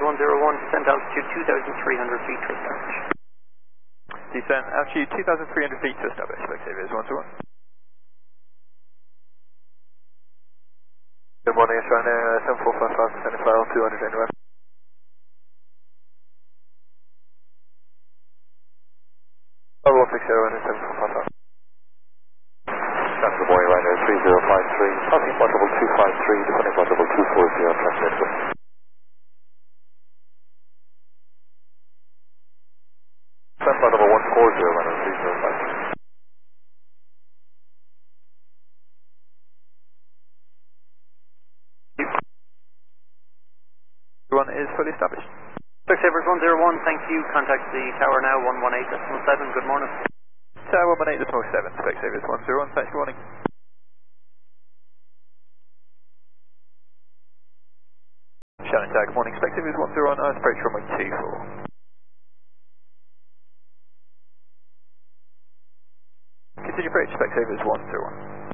101, descent altitude 2,300 feet to establish. Descent altitude 2,300 feet to establish, Specsavers 101. Good morning, it's Ryanair 7455, descending file 200 anywhere. Level 160 and 7455. Good morning, Ryanair 3053, passing flight level 253, departing flight level 240, transmitted. Descent flight level 140, Ryanair 3053. One is fully established. Specsavers 101, thank you. Contact the tower now, 118.7. Good morning. Tower 118.7, Specsavers 101, thanks for warning. Shannon Tag, morning, Specsavers 101, approach runway 24. Continue approach, Specsavers 101.